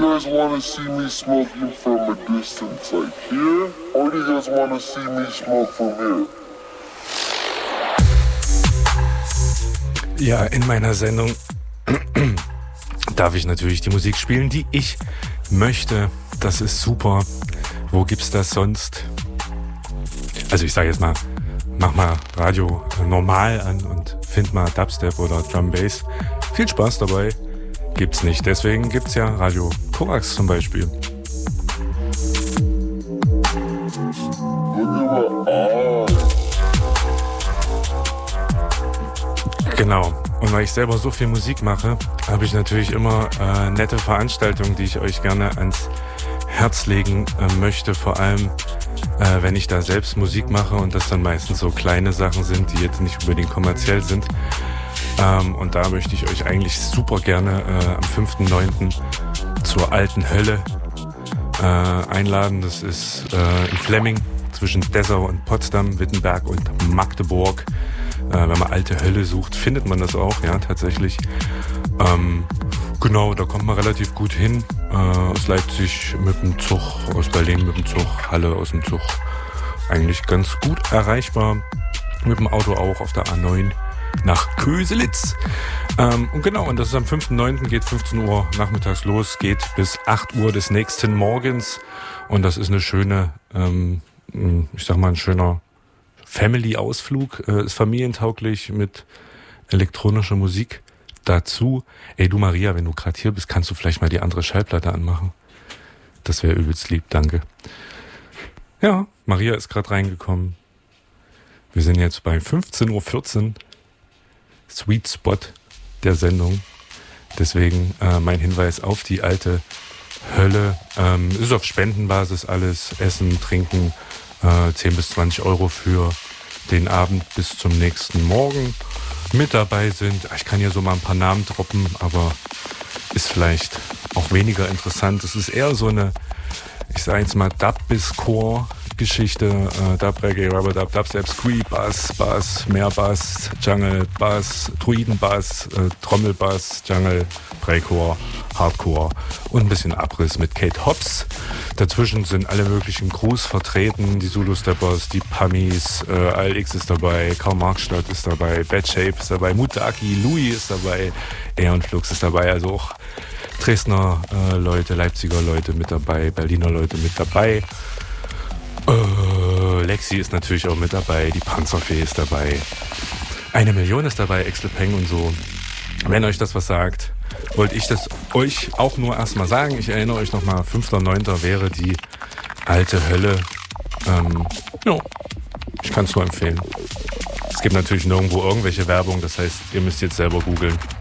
guys want to see me smoking from a distance, like here? Or do you guys want to see me smoke from here? Ja, in meiner Sendung darf ich natürlich die Musik spielen, die ich möchte. Das ist super. Wo gibt's das sonst? Also ich sage jetzt mal, mach mal Radio normal an und find mal Dubstep oder Drum Bass. Viel Spaß dabei. Gibt's nicht. Deswegen gibt's ja Radio Korax zum Beispiel. Genau. Und weil ich selber so viel Musik mache, habe ich natürlich immer nette Veranstaltungen, die ich euch gerne ans Herz legen möchte. Vor allem, wenn ich da selbst Musik mache und das dann meistens so kleine Sachen sind, die jetzt nicht unbedingt kommerziell sind. Und da möchte ich euch eigentlich super gerne am 5.9. zur Alten Hölle einladen. Das ist in Flemming zwischen Dessau und Potsdam, Wittenberg und Magdeburg. Wenn man Alte Hölle sucht, findet man das auch, ja, tatsächlich. Genau, da kommt man relativ gut hin. Aus Leipzig mit dem Zug, aus Berlin mit dem Zug, Halle aus dem Zug. Eigentlich ganz gut erreichbar. Mit dem Auto auch auf der A9 nach Köselitz. Und genau, und das ist am 5.9. geht 15 Uhr nachmittags los, geht bis 8 Uhr des nächsten Morgens. Und das ist eine schöne, ich sag mal, ein schöner Family-Ausflug, ist familientauglich mit elektronischer Musik dazu. Ey, du Maria, wenn du gerade hier bist, kannst du vielleicht mal die andere Schallplatte anmachen? Das wäre übelst lieb, danke. Ja, Maria ist gerade reingekommen. Wir sind jetzt bei 15.14 Uhr, Sweet Spot der Sendung. Deswegen mein Hinweis auf die Alte Hölle. Ist auf Spendenbasis alles, Essen, Trinken, 10 bis 20 Euro für den Abend bis zum nächsten Morgen. Mit dabei sind, ich kann hier so mal ein paar Namen droppen, aber ist vielleicht auch weniger interessant. Es ist eher so eine, ich sage jetzt mal, Dub-Bis-Core-Geschichte. Dub-Reggae, Rubber-Dub, Dubstep, Squee, Bass, Mehrbass, Jungle, Bass, Druidenbass, Trommelbass, Jungle, Breakcore, Hardcore und ein bisschen Abriss mit Kate Hobbs. Dazwischen sind alle möglichen Crews vertreten, die Zulu Steppers, die Pummies, ALX ist dabei, Karl Marxstadt ist dabei, Bad Shape ist dabei, Mutaki, Louis ist dabei, Air und Flux ist dabei, also auch Dresdner Leute, Leipziger Leute mit dabei, Berliner Leute mit dabei. Lexi ist natürlich auch mit dabei, die Panzerfee ist dabei, 1 Million ist dabei, Exle Peng und so. Wenn euch das was sagt, wollte ich das euch auch nur erstmal sagen. Ich erinnere euch nochmal, 5.9. wäre die Alte Hölle. Ja, ich kann es nur empfehlen. Es gibt natürlich nirgendwo irgendwelche Werbung, das heißt, ihr müsst jetzt selber googeln.